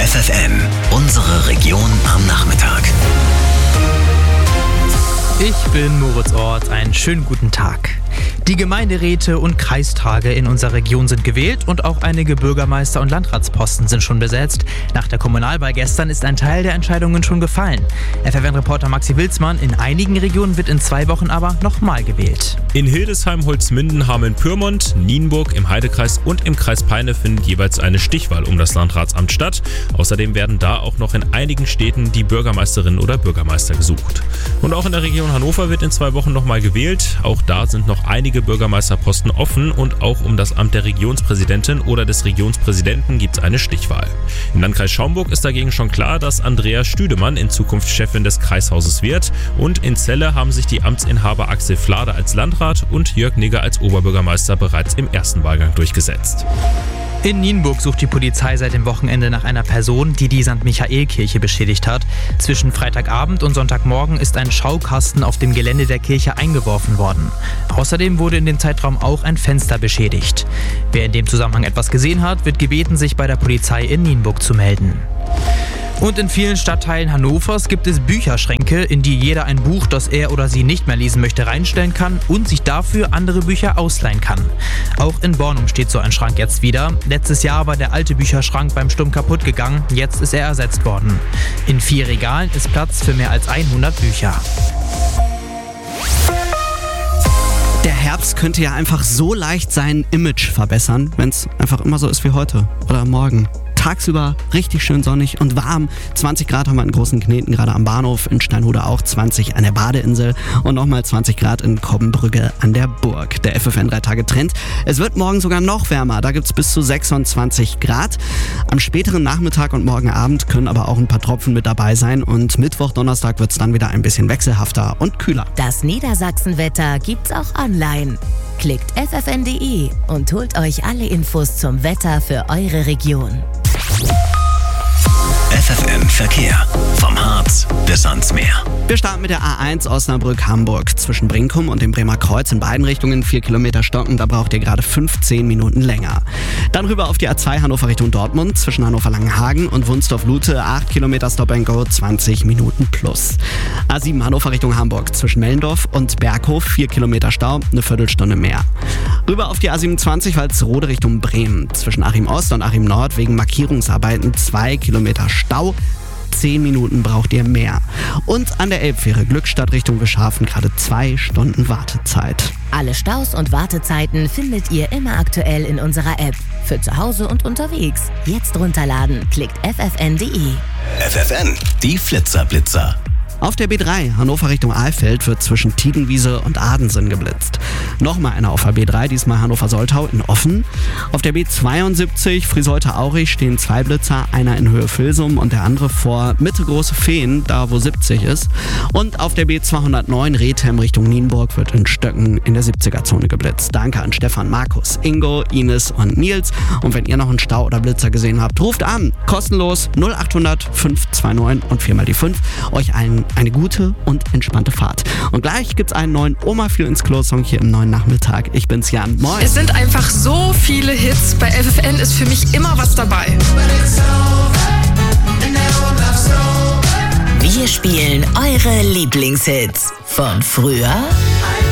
FFN, unsere Region am Nachmittag. Ich bin Moritz Ort, einen schönen guten Tag. Die Gemeinderäte und Kreistage in unserer Region sind gewählt und auch einige Bürgermeister- und Landratsposten sind schon besetzt. Nach der Kommunalwahl gestern ist ein Teil der Entscheidungen schon gefallen. FFN-Reporter Maxi Wilsmann, in einigen Regionen wird in 2 Wochen aber nochmal gewählt. In Hildesheim, Holzminden, Hameln-Pyrmont, Nienburg im Heidekreis und im Kreis Peine findet jeweils eine Stichwahl um das Landratsamt statt. Außerdem werden da auch noch in einigen Städten die Bürgermeisterinnen oder Bürgermeister gesucht. Und auch in der Region Hannover wird in 2 Wochen nochmal gewählt. Auch da sind noch einige Bürgermeisterposten offen und auch um das Amt der Regionspräsidentin oder des Regionspräsidenten gibt es eine Stichwahl. Im Landkreis Schaumburg ist dagegen schon klar, dass Andrea Stüdemann in Zukunft Chefin des Kreishauses wird. Und in Celle haben sich die Amtsinhaber Axel Flade als Landrat und Jörg Nigger als Oberbürgermeister bereits im ersten Wahlgang durchgesetzt. In Nienburg sucht die Polizei seit dem Wochenende nach einer Person, die die St. Michael-Kirche beschädigt hat. Zwischen Freitagabend und Sonntagmorgen ist ein Schaukasten auf dem Gelände der Kirche eingeworfen worden. Außerdem wurde in dem Zeitraum auch ein Fenster beschädigt. Wer in dem Zusammenhang etwas gesehen hat, wird gebeten, sich bei der Polizei in Nienburg zu melden. Und in vielen Stadtteilen Hannovers gibt es Bücherschränke, in die jeder ein Buch, das er oder sie nicht mehr lesen möchte, reinstellen kann und sich dafür andere Bücher ausleihen kann. Auch in Bornum steht so ein Schrank jetzt wieder. Letztes Jahr war der alte Bücherschrank beim Sturm kaputt gegangen, jetzt ist er ersetzt worden. In 4 Regalen ist Platz für mehr als 100 Bücher. Der Herbst könnte ja einfach so leicht sein Image verbessern, wenn es einfach immer so ist wie heute oder morgen. Tagsüber richtig schön sonnig und warm. 20 Grad haben wir in Großen Kneten, gerade am Bahnhof, in Steinhude auch 20 an der Badeinsel und nochmal 20 Grad in Kobbenbrügge an der Burg. Der FFN 3-Tage-Trend. Es wird morgen sogar noch wärmer, da gibt es bis zu 26 Grad. Am späteren Nachmittag und morgen Abend können aber auch ein paar Tropfen mit dabei sein und Mittwoch, Donnerstag wird es dann wieder ein bisschen wechselhafter und kühler. Das Niedersachsenwetter gibt's auch online. Klickt ffn.de und holt euch alle Infos zum Wetter für eure Region. FFN Verkehr. Vom Harz bis ans Meer. Wir starten mit der A1 Osnabrück-Hamburg. Zwischen Brinkum und dem Bremer Kreuz in beiden Richtungen 4 Kilometer stocken. Da braucht ihr gerade 15 Minuten länger. Dann rüber auf die A2 Hannover Richtung Dortmund. Zwischen Hannover-Langenhagen und Wunsdorf-Lute 8 Kilometer Stop and Go, 20 Minuten plus. A7 Hannover Richtung Hamburg. Zwischen Mellendorf und Berghof 4 Kilometer Stau, eine Viertelstunde mehr. Rüber auf die A27 Walsrode Richtung Bremen. Zwischen Achim Ost und Achim Nord wegen Markierungsarbeiten 2 Kilometer Stau. 10 Minuten braucht ihr mehr. Und an der Elbfähre Glückstadt Richtung Wischhafen gerade 2 Stunden Wartezeit. Alle Staus und Wartezeiten findet ihr immer aktuell in unserer App. Für zu Hause und unterwegs. Jetzt runterladen. Klickt ffn.de. FFN, die Flitzer-Blitzer. Auf der B3 Hannover Richtung Alfeld wird zwischen Tiedenwiese und Adensen geblitzt. Nochmal einer auf der B3, diesmal Hannover-Soltau in Offen. Auf der B72 Friseute-Aurich stehen 2 Blitzer, einer in Höhe Filsum und der andere vor Mitte Große Feen, da wo 70 ist. Und auf der B209 Rethem Richtung Nienburg wird in Stöcken in der 70er-Zone geblitzt. Danke an Stefan, Markus, Ingo, Ines und Nils. Und wenn ihr noch einen Stau oder Blitzer gesehen habt, ruft an. Kostenlos 0800 529 und 4 mal die 5. Euch allen eine gute und entspannte Fahrt. Und gleich gibt's einen neuen Oma viel ins Klo-Song hier im neuen Nachmittag. Ich bin's Jan. Moin. Es sind einfach so viele Hits. Bei FFN ist für mich immer was dabei. Wir spielen eure Lieblingshits von früher